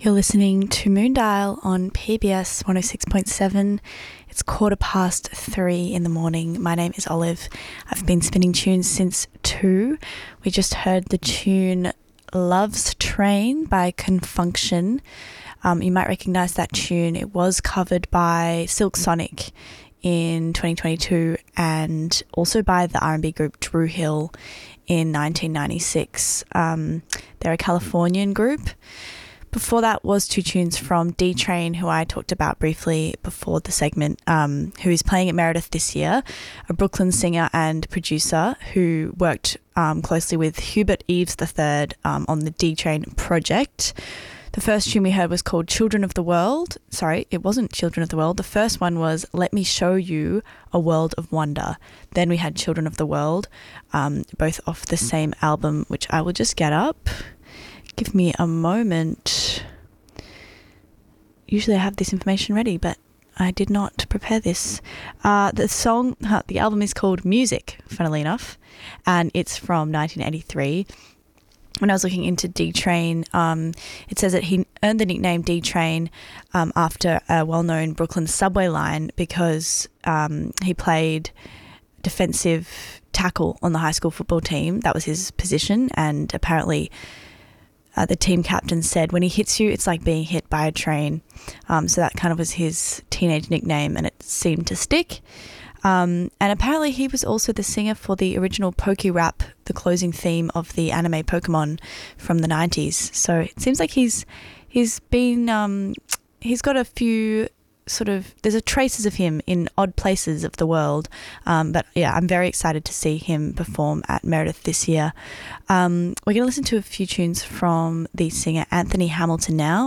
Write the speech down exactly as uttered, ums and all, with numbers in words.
You're listening to Moondial on P B S one oh six point seven. It's quarter past three in the morning. My name is Olive. I've been spinning tunes since two. We just heard the tune Love's Train by Confunction. Um, you might recognise that tune. It was covered by Silk Sonic in twenty twenty-two and also by the R and B group Dru Hill in nineteen ninety-six. Um, they're a Californian group. Before that was two tunes from D Train, who I talked about briefly before the segment, um, who is playing at Meredith this year, a Brooklyn singer and producer who worked um, closely with Hubert Eves the third um, on the D Train project. The first tune we heard was called Children of the World. Sorry, it wasn't Children of the World. The first one was Let Me Show You a World of Wonder. Then we had Children of the World, um, both off the same album, which I will just get up. Give me a moment. Usually I have this information ready, but I did not prepare this. Uh, the song, uh, the album is called Music, funnily enough, and it's from nineteen eighty-three. When I was looking into D Train, um, it says that he earned the nickname D Train um, after a well-known Brooklyn subway line because um, he played defensive tackle on the high school football team. That was his position, and apparently Uh, the team captain said, when he hits you, it's like being hit by a train. Um, so that kind of was his teenage nickname, and it seemed to stick. Um, and apparently he was also the singer for the original Poke Rap, the closing theme of the anime Pokemon from the nineties. So it seems like he's he's been um, he's got a few sort of, there's a traces of him in odd places of the world. Um, but yeah, I'm very excited to see him perform at Meredith this year. Um, we're going to listen to a few tunes from the singer Anthony Hamilton now.